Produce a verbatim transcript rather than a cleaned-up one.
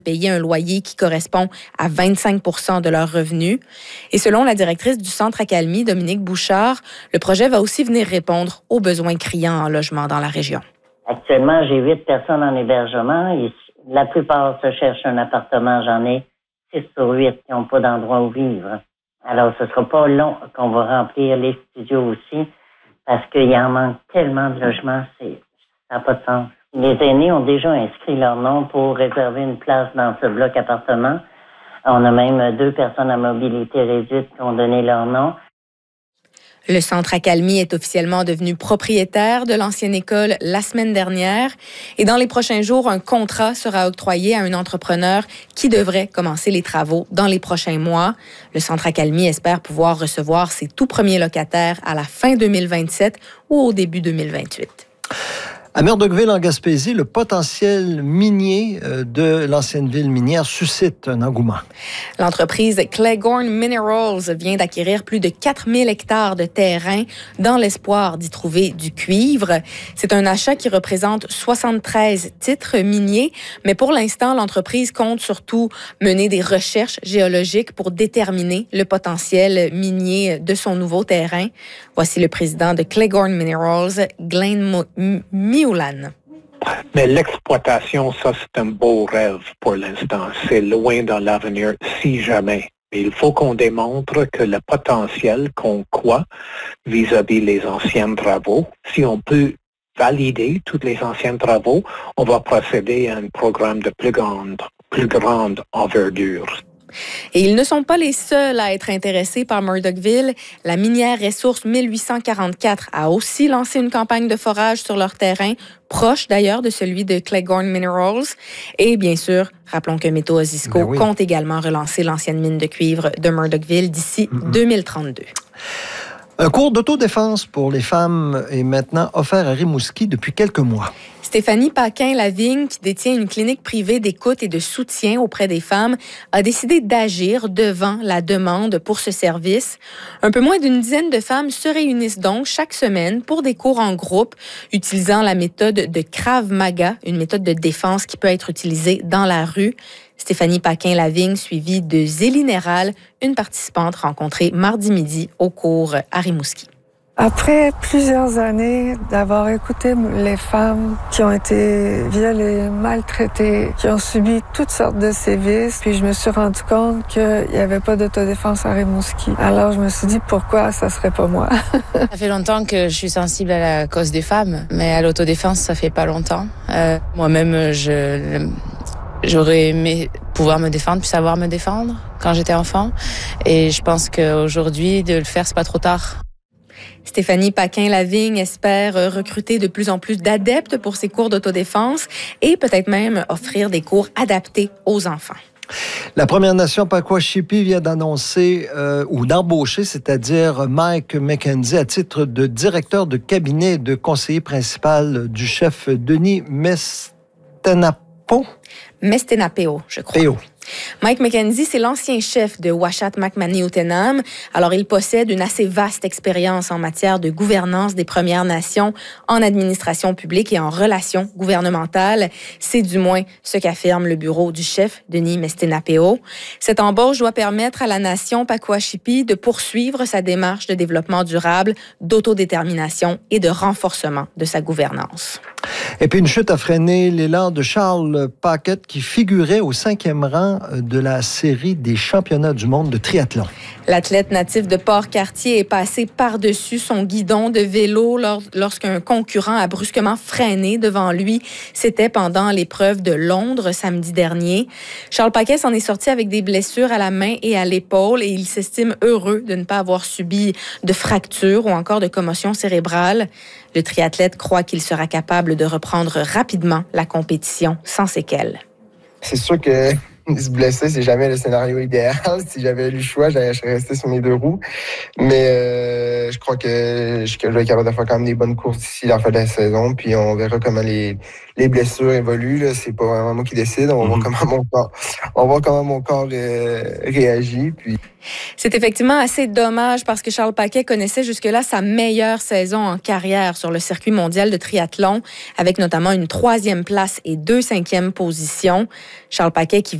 payer un loyer qui correspond à vingt-cinq pour cent de leurs revenus. Et selon la directrice du Centre Accalmie, Dominique Bouchard, le projet va aussi venir répondre aux besoins criants en logement dans la région. Actuellement, j'ai huit personnes en hébergement. Et la plupart se cherchent un appartement. J'en ai six sur huit qui n'ont pas d'endroit où vivre. Alors, ce ne sera pas long qu'on va remplir les studios aussi parce qu'il en manque tellement de logements, c'est, ça n'a pas de sens. Les aînés ont déjà inscrit leur nom pour réserver une place dans ce bloc appartement. On a même deux personnes à mobilité réduite qui ont donné leur nom. Le Centre Accalmie est officiellement devenu propriétaire de l'ancienne école la semaine dernière. Et dans les prochains jours, un contrat sera octroyé à un entrepreneur qui devrait commencer les travaux dans les prochains mois. Le Centre Accalmie espère pouvoir recevoir ses tout premiers locataires à la fin deux mille vingt-sept ou au début deux mille vingt-huit. À Murdochville, en Gaspésie, le potentiel minier de l'ancienne ville minière suscite un engouement. L'entreprise Cleghorn Minerals vient d'acquérir plus de quatre mille hectares de terrain dans l'espoir d'y trouver du cuivre. C'est un achat qui représente soixante-treize titres miniers, mais pour l'instant, l'entreprise compte surtout mener des recherches géologiques pour déterminer le potentiel minier de son nouveau terrain. Voici le président de Cleghorn Minerals, Glenn Meulan. Mais l'exploitation, ça, c'est un beau rêve pour l'instant. C'est loin dans l'avenir, si jamais. Mais il faut qu'on démontre que le potentiel qu'on croit vis-à-vis les anciens travaux, si on peut valider tous les anciens travaux, on va procéder à un programme de plus grande, plus grande envergure. Et ils ne sont pas les seuls à être intéressés par Murdochville. La minière Ressources mille huit cent quarante-quatre a aussi lancé une campagne de forage sur leur terrain, proche d'ailleurs de celui de Cleghorn Minerals. Et bien sûr, rappelons que Métaux Osisko ben oui. compte également relancer l'ancienne mine de cuivre de Murdochville d'ici mm-hmm. deux mille trente-deux. Un cours d'autodéfense pour les femmes est maintenant offert à Rimouski depuis quelques mois. Stéphanie Paquin-Lavigne, qui détient une clinique privée d'écoute et de soutien auprès des femmes, a décidé d'agir devant la demande pour ce service. Un peu moins d'une dizaine de femmes se réunissent donc chaque semaine pour des cours en groupe, utilisant la méthode de Krav Maga, une méthode de défense qui peut être utilisée dans la rue. Stéphanie Paquin-Lavigne, suivie de Zélie Néral, une participante rencontrée mardi midi au cours à Rimouski. Après plusieurs années d'avoir écouté les femmes qui ont été violées, maltraitées, qui ont subi toutes sortes de sévices, puis je me suis rendu compte qu'il n'y avait pas d'autodéfense à Rimouski. Alors je me suis dit pourquoi ça serait pas moi. Ça fait longtemps que je suis sensible à la cause des femmes, mais à l'autodéfense ça fait pas longtemps. Euh, moi-même je j'aurais aimé pouvoir me défendre puis savoir me défendre quand j'étais enfant, et je pense qu'aujourd'hui de le faire c'est pas trop tard. Stéphanie Paquin-Lavigne espère recruter de plus en plus d'adeptes pour ses cours d'autodéfense et peut-être même offrir des cours adaptés aux enfants. La Première Nation Pakwashipi vient d'annoncer euh, ou d'embaucher, c'est-à-dire Mike McKenzie, à titre de directeur de cabinet de conseiller principal du chef Denis Mestenapo. Mestenapeo, je crois. Péo. Mike McKenzie, c'est l'ancien chef de Uashat Makmani Utenam. Alors, il possède une assez vaste expérience en matière de gouvernance des Premières Nations, en administration publique et en relations gouvernementales. C'est du moins ce qu'affirme le bureau du chef, Denis Mestenapeo. Cette embauche doit permettre à la nation Pakwashipi de poursuivre sa démarche de développement durable, d'autodétermination et de renforcement de sa gouvernance. Et puis une chute a freiné l'élan de Charles Paquette qui figurait au cinquième rang de la série des championnats du monde de triathlon. L'athlète natif de Port-Cartier est passé par-dessus son guidon de vélo lors, lorsqu'un concurrent a brusquement freiné devant lui. C'était pendant l'épreuve de Londres samedi dernier. Charles Paquet s'en est sorti avec des blessures à la main et à l'épaule et il s'estime heureux de ne pas avoir subi de fractures ou encore de commotion cérébrale. Le triathlète croit qu'il sera capable de reprendre rapidement la compétition sans séquelles. C'est sûr que se blesser, c'est jamais le scénario idéal. Si j'avais eu le choix, je serais resté sur mes deux roues. Mais euh, je crois que je, que je vais être capable de faire quand même des bonnes courses d'ici la fin de la saison. Puis on verra comment les, les blessures évoluent. Là. C'est pas vraiment moi qui décide. On va mm-hmm. voir comment mon corps, on va voir comment mon corps euh, réagit. Puis... C'est effectivement assez dommage parce que Charles Paquet connaissait jusque-là sa meilleure saison en carrière sur le circuit mondial de triathlon, avec notamment une troisième place et deux cinquièmes positions. Charles Paquet qui